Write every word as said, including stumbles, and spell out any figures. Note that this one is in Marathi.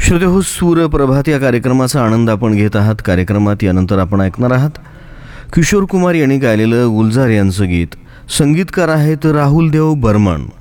श्रोतेहो, सूर प्रभात या कार्यक्रमाचा आनंद आपण घेत आहात. कार्यक्रमात यानंतर आपण ऐकणार आहात किशोर कुमार यांनी गायलेलं गुलजार यांचं गीत. संगीतकार आहेत राहुल देव बर्मन.